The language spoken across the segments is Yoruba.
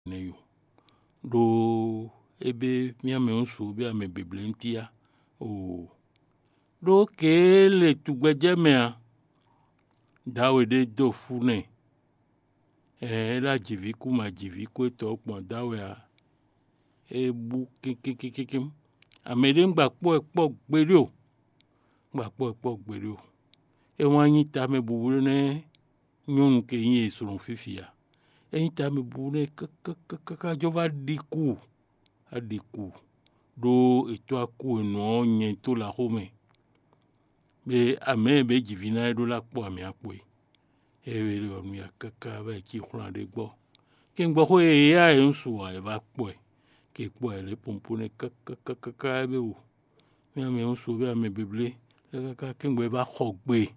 neyo do ebe miame unsu be ame biblentia o do kele tugbejemea dawe de do fune la jiviku ma jiviku to pon dawe a ebu kikikikim amede ngba po gbere o ngba po gbere o e won yin ta me buburu ne nyun ke yin esurun fifia eyin ta me buburu kaka jova diku adiku do eto aku no yin to la home be ame be jivina do la po ame apo ewere onu ya kaka ba ki khuna de gbo ki ngbo ko ya ensu wa e ba po ki po le pompo ne kaka be wo mi ame ensu be ame bible kaka ki ngbo ba khogbe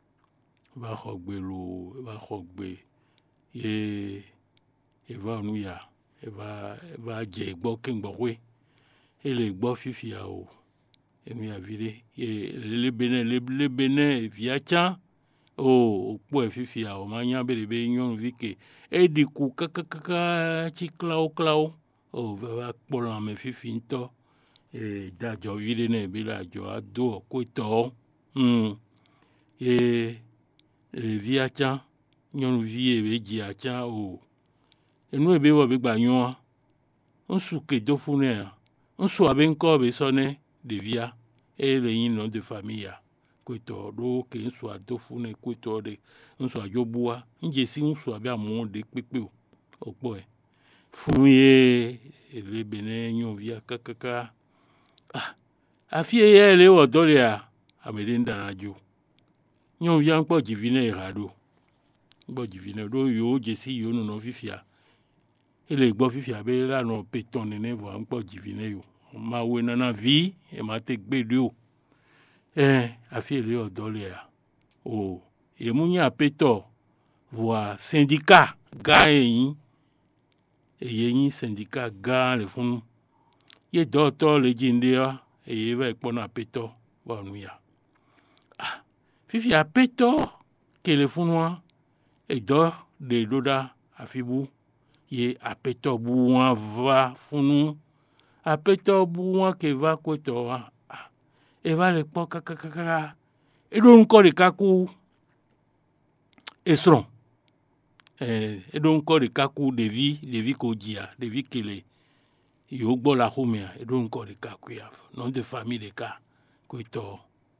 ye eva onu ya eva je gbo ki ngbo we ele gbo fifia o enu ya vire ye le bene viacha o po fifia o manya be nyon vike ediku kaka chi clau o va pola me fifi nto da jo vire ne be la jo ado ko to ye viacha nyon vie be ji acha o enu ebe wo be gba yon nsu ke do fune nsu abe nko be so ne de via le yin no de famille kwito do ke nsu adofu ne kwito de nsu ajobua nje si nsu abi amu de pepe o po fun ye le bene nyon via kaka afie ye le wo do le a amede ndanajo nyon via npo jivine irado gbo jivine do yo je si yo no fifia ele gbo fifia be la no peton ne vo npo jivine yo ma we nana vi e ma te gbedu o afie le odole a o e munya peto voa syndicat ga yin yin syndicat ga le fun ye docteur le jinde a e va ipona peto wa nu ya fifia peto ke le funwa e do de doda afibu ye apeto buwa va funu apeto buwa ke va kweto wa e va le po kaka e do nko de kaku esron e do nko de kaku devi ko dia devi kele yo gbo la home e do nko de kaku ya non de famille de ka kweto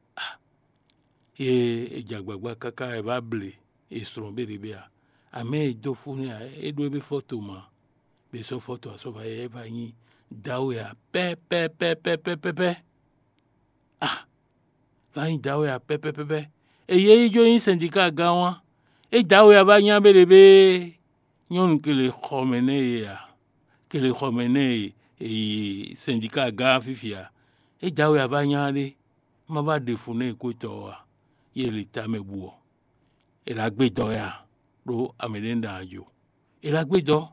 e jagbagba kaka e va ble esron be de be ame do fune e do be photo ma be so photo so va e va yin dawe a pe va yin dawe a pe e ye jo yin syndicat ga won e dawe a va yin be be nyon kele khomene ya kele khomene e syndicat ga fifia e dawe a va yin le ma va de fune ko to wa ye le ta me buo e la gbe do ya ro amelenda ajo e la gbe do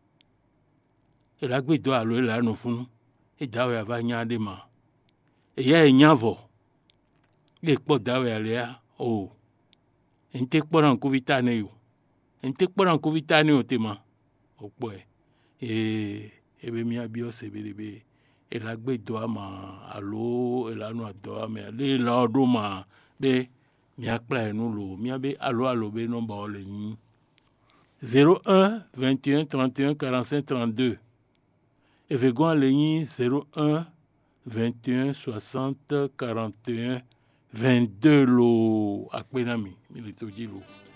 alo la no fun e dawe a va yin de ma e ya enyavo le po dawe ale a o ente kporan ko vitane yo ente kporan ko vitane o te ma o po ebe mi abi o se be e la gbe do ama alo e la no do ama le la do ma be mi akpla enu lo mi abe alo be number o le yin 01 21 31 45 32 et vegon le yin 01 21 60 41 22 lo akpenami mi le toji lo